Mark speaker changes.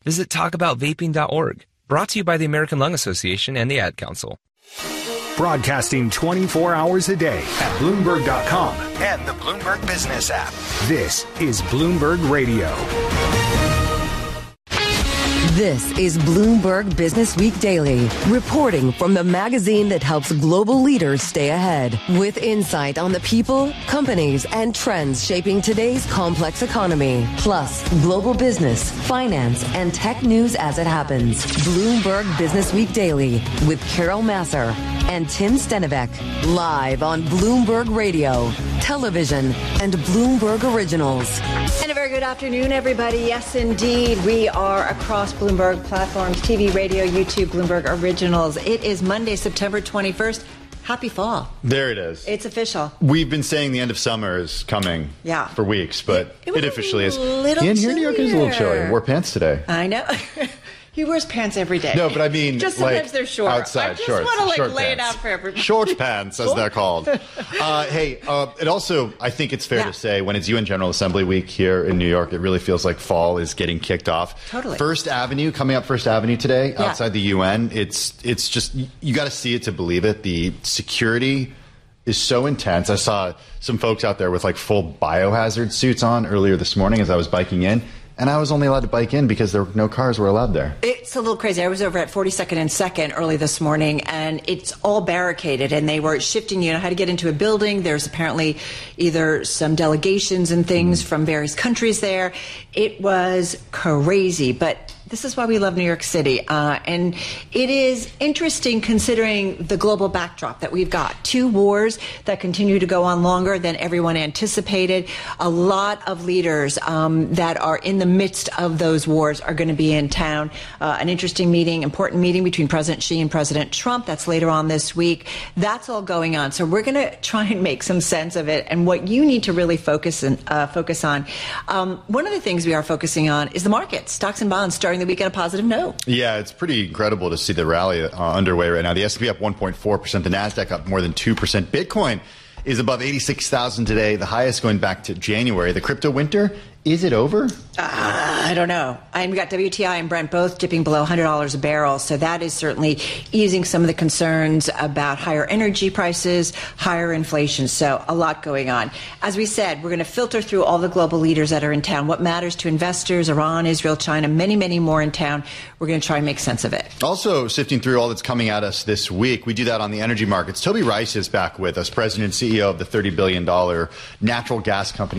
Speaker 1: visit talkaboutvaping.org. Brought to you by the American Lung Association and the Ad Council.
Speaker 2: Broadcasting 24 hours a day at Bloomberg.com and the Bloomberg Business app. This is Bloomberg Radio.
Speaker 3: This is Bloomberg Business Week Daily, reporting from the magazine that helps global leaders stay ahead, with insight on the people, companies, and trends shaping today's complex economy, plus global business, finance, and tech news as it happens. Bloomberg Business Week Daily with Carol Massar and Tim Stenivek, live on Bloomberg Radio, television, and Bloomberg Originals.
Speaker 4: And a very good afternoon, everybody. Yes, indeed, we are across Bloomberg platforms, TV, radio, YouTube, Bloomberg Originals. It is Monday, September 21st. Happy fall.
Speaker 5: There it is.
Speaker 4: It's official.
Speaker 5: We've been saying the end of summer is coming for weeks, but it officially is.
Speaker 4: Here in
Speaker 5: New York is a little chilly. I wore pants today.
Speaker 4: I know. He wears pants every day.
Speaker 5: No, but I mean,
Speaker 4: just sometimes they're short.
Speaker 5: Outside shorts.
Speaker 4: I just want to lay
Speaker 5: pants.
Speaker 4: it out for everybody.
Speaker 5: Short pants, as they're called. It also, I think it's fair to say, when it's UN General Assembly Week here in New York, it really feels like fall is getting kicked off.
Speaker 4: Totally.
Speaker 5: First Avenue, coming up First Avenue today, outside the UN. It's just, you got to see it to believe it. The security is so intense. I saw some folks out there with like full biohazard suits on earlier this morning as I was biking in. And I was only allowed to bike in because no cars were allowed there.
Speaker 4: It's a little crazy. I was over at 42nd and 2nd early this morning, and it's all barricaded, and they were shifting you know how to get into a building. There's apparently either some delegations and things from various countries there. It was crazy, but this is why we love New York City. And it is interesting considering the global backdrop that we've got. 2 wars that continue to go on longer than everyone anticipated. A lot of leaders that are in the midst of those wars are going to be in town. An interesting meeting, important meeting between President Xi and President Trump. That's later on this week. That's all going on. So we're going to try and make some sense of it. And what you need to really focus on. One of the things we are focusing on is the markets, stocks and bonds starting the week on a positive note.
Speaker 5: Yeah, it's pretty incredible to see the rally underway right now. The S&P up 1.4%, the NASDAQ up more than 2%. Bitcoin is above 86,000 today, the highest going back to January. The crypto winter, is it over?
Speaker 4: I don't know. And we got WTI and Brent both dipping below $100 a barrel. So that is certainly easing some of the concerns about higher energy prices, higher inflation. So a lot going on. As we said, we're going to filter through all the global leaders that are in town. What matters to investors, Iran, Israel, China, many, many more in town. We're going to try and make sense of it.
Speaker 5: Also sifting through all that's coming at us this week. We do that on the energy markets. Toby Rice is back with us, president and CEO of the $30 billion natural gas company